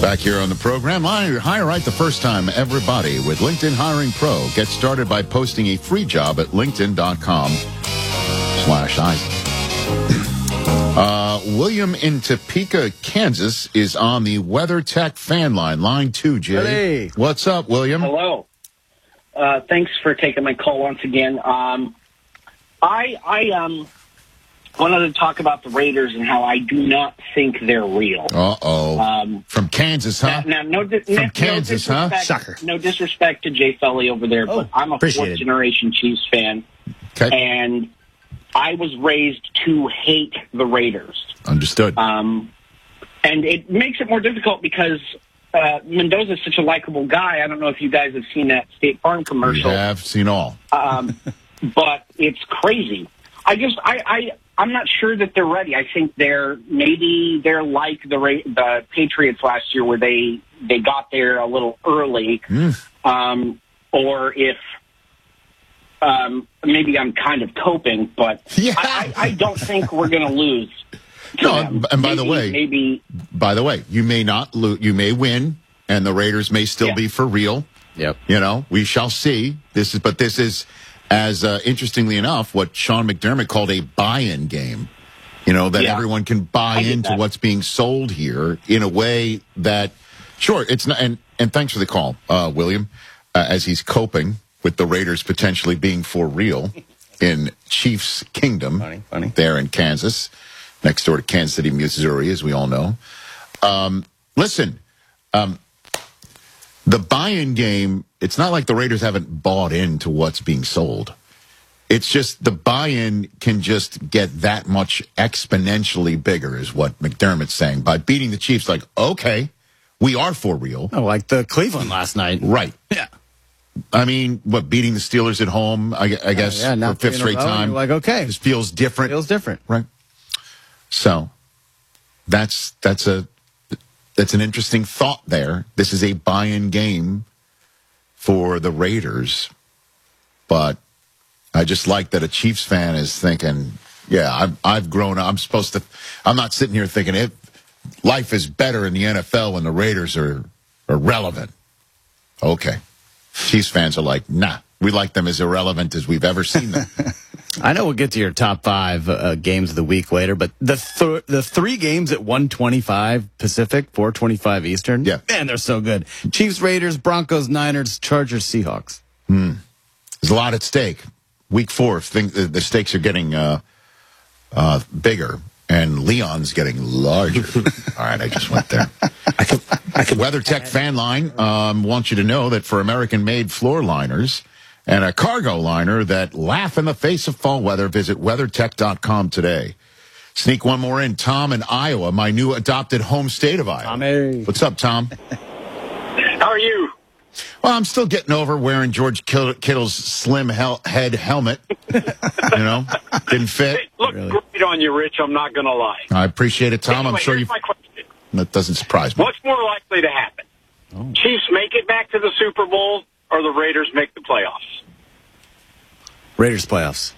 Back here on the program, hire right the first time, everybody, with LinkedIn Hiring Pro. Get started by posting a free job at linkedin.com/Isaac. William in Topeka, Kansas is on the WeatherTech fan line. Line 2, Jay. Hey. What's up, William? Hello. Thanks for taking my call once again. I wanted to talk about the Raiders and how I do not think they're real. Uh-oh. From Kansas, huh? Now, From Kansas, huh? Shocker. No disrespect to Jay Sully over there, but I'm a fourth-generation Chiefs fan, and I was raised to hate the Raiders. Understood. And it makes it more difficult because Mendoza's such a likable guy. I don't know if you guys have seen that State Farm commercial. We have seen all. But it's crazy. I'm not sure that they're ready. I think they're like the Patriots last year, where they got there a little early, or if maybe I'm kind of coping, but I don't think we're going to lose. And by the way, you may not lose. You may win, and the Raiders may still be for real. Yep. You know, we shall see. This is. As interestingly enough, what Sean McDermott called a buy-in game, you know, that everyone can buy into what's being sold here in a way that, sure, it's not. And thanks for the call, William, as he's coping with the Raiders potentially being for real in Chiefs Kingdom, there in Kansas, next door to Kansas City, Missouri, as we all know. Listen, the buy-in game, it's not like the Raiders haven't bought into what's being sold. It's just the buy-in can just get that much exponentially bigger, is what McDermott's saying. By beating the Chiefs, like, okay, we are for real. Oh, like the Cleveland last night. Right. Yeah. I mean, beating the Steelers at home, I guess, for fifth straight time. Like, okay. This feels different. Feels different. Right. So, that's an interesting thought there. This is a buy-in game for the Raiders, but I just like that a Chiefs fan is thinking, I've grown up. I'm not sitting here thinking life is better in the NFL when the Raiders are relevant. Okay. Chiefs fans are like, nah, we like them as irrelevant as we've ever seen them. I know we'll get to your top 5 games of the week later, but the 3 games at 1:25 Pacific, 4:25 Eastern, man, they're so good. Chiefs, Raiders, Broncos, Niners, Chargers, Seahawks. There's a lot at stake. Week 4, the stakes are getting bigger, and Leon's getting larger. All right, I just went there. WeatherTech fan line wants you to know that for American-made floor liners and a cargo liner that laugh in the face of fall weather, visit WeatherTech.com today. Sneak one more in. Tom in Iowa, my new adopted home state of Iowa. Tommy. What's up, Tom? How are you? Well, I'm still getting over wearing George Kittle's slim head helmet. You know, didn't fit. It looked great on you, Rich. I'm not going to lie. I appreciate it, Tom. Anyway, I'm sure here's my question. That doesn't surprise me. What's more likely to happen? Chiefs make it back to the Super Bowl, or the Raiders make the playoffs? Raiders playoffs.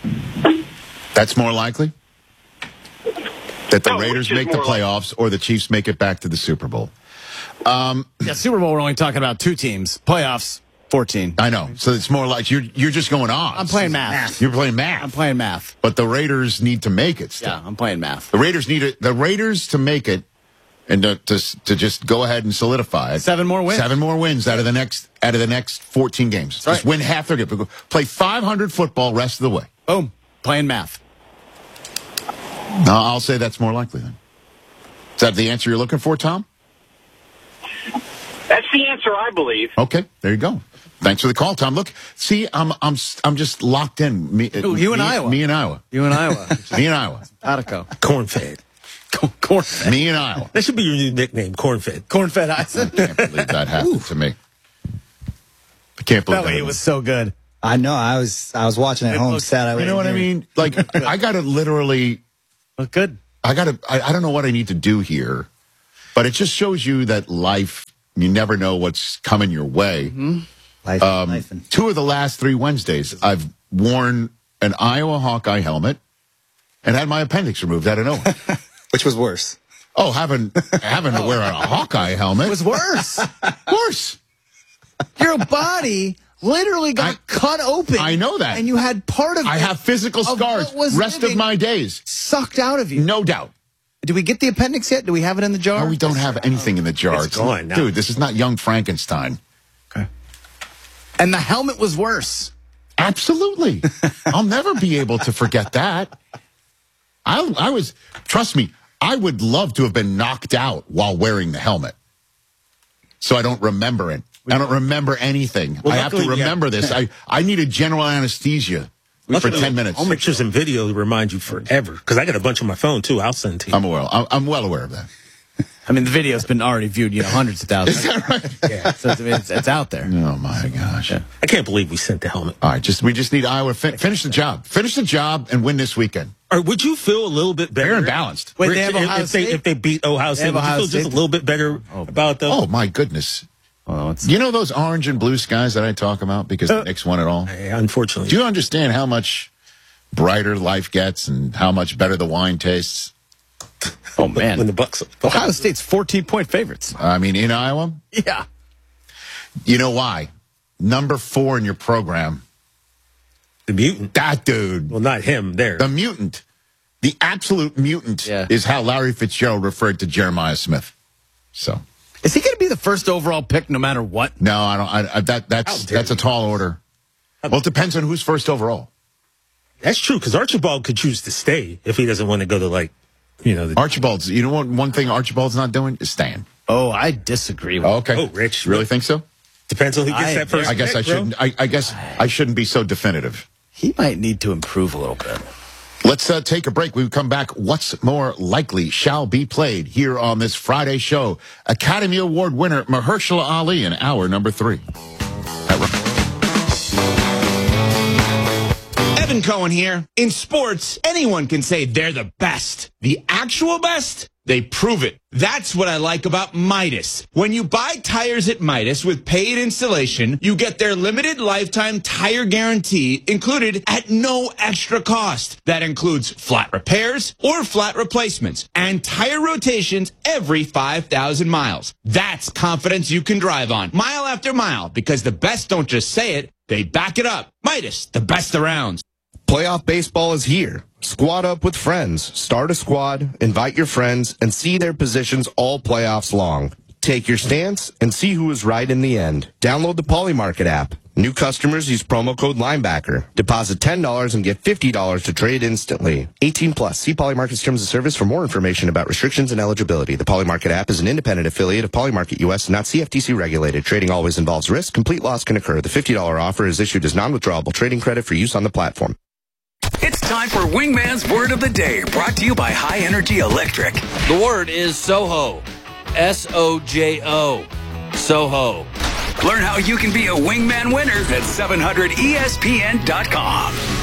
That's more likely? That the Raiders make the more playoffs or the Chiefs make it back to the Super Bowl? Super Bowl, we're only talking about 2 teams. Playoffs, 14. I know. So it's more like you're just going odds. I'm playing math. You're playing math. I'm playing math. But the Raiders need to make it still. Yeah, I'm playing math. The Raiders need it. The Raiders to make it and to just go ahead and solidify it. 7 more wins. 7 more wins out of the next 14 games. That's just right. win half their game. Play 500 football rest of the way. Boom. Playing math. I'll say that's more likely then. Is that the answer you're looking for, Tom? That's the answer, I believe. Okay, there you go. Thanks for the call, Tom. Look, see, I'm just locked in. You and Iowa. Me and Iowa. You and Iowa. Me and Iowa. Attico. Corn-fed. Corn-fed. Me and Iowa. That should be your new nickname, Corn-fed. Corn-fed Isaac. I can't believe that happened to me. I can't believe That way it was so good. I know. I was watching at home Saturday. You know what I mean? Like, I got to literally. Look good. I don't know what I need to do here, but it just shows you that life, you never know what's coming your way. Mm-hmm. Life. 2 of the last 3 Wednesdays, I've worn an Iowa Hawkeye helmet and had my appendix removed out of nowhere. Which was worse? Oh, having to wear a Hawkeye helmet was worse. Worse. Your body literally got cut open. I know that. And you had part of it. I have physical scars rest of my days. Sucked out of you. No doubt. Do we get the appendix yet? Do we have it in the jar? No, we don't have anything in the jar. It's gone now. Dude, this is not Young Frankenstein. Okay. And the helmet was worse. Absolutely. I'll never be able to forget that. Trust me, I would love to have been knocked out while wearing the helmet. So I don't remember it. I don't remember anything. Well, I have to remember this. I needed general anesthesia for 10 minutes. I'll make sure some video to remind you forever. Because I got a bunch on my phone, too. I'll send to you. I'm well aware of that. I mean, the video's been already viewed, hundreds of thousands. Is that right? Yeah. So it's out there. Oh, my gosh. Yeah. I can't believe we sent the helmet. All right, we just need Iowa to finish the job. Finish the job and win this weekend. Or would you feel a little bit better? Fair and balanced. Wait, they have Ohio State? If they beat Ohio State, would you feel just a little bit better about them? Oh, my goodness. Well, you know those orange and blue skies that I talk about because the Knicks won it all? Unfortunately. Do you understand how much brighter life gets and how much better the wine tastes? Oh, man. When the Bucks. Ohio State's 14-point favorites. I mean, in Iowa? Yeah. You know why? Number 4 in your program. The mutant. That dude. Well, not him there. The mutant. The absolute mutant is how Larry Fitzgerald referred to Jeremiah Smith. So. Is he going to be the first overall pick no matter what? No, I don't. That's a tall order. Well, it depends on who's first overall. That's true, because Archibald could choose to stay if he doesn't want to go to, Archibald's, you know what? One thing Archibald's not doing is staying. Oh, I disagree with okay. Oh, Rich. Really think so? Depends on who gets that first I guess pick, I shouldn't. I guess I shouldn't be so definitive. He might need to improve a little bit. Let's take a break. When we come back, what's more likely shall be played here on this Friday show. Academy Award winner Mahershala Ali in hour number 3. Evan Cohen here. In sports, anyone can say they're the best. The actual best? They prove it. That's what I like about Midas. When you buy tires at Midas with paid installation, you get their limited lifetime tire guarantee included at no extra cost. That includes flat repairs or flat replacements and tire rotations every 5,000 miles. That's confidence you can drive on mile after mile, because the best don't just say it, they back it up. Midas, the best around. Playoff baseball is here. Squad up with friends. Start a squad, invite your friends, and see their positions all playoffs long. Take your stance and see who is right in the end. Download the Polymarket app. New customers use promo code Linebacker. Deposit $10 and get $50 to trade instantly. 18 plus. See Polymarket's terms of service for more information about restrictions and eligibility. The Polymarket app is an independent affiliate of Polymarket US, not CFTC regulated. Trading always involves risk. Complete loss can occur. The $50 offer is issued as non-withdrawable trading credit for use on the platform. It's time for Wingman's Word of the Day, brought to you by High Energy Electric. The word is Soho. S-O-J-O. Soho. Learn how you can be a Wingman winner at 700ESPN.com.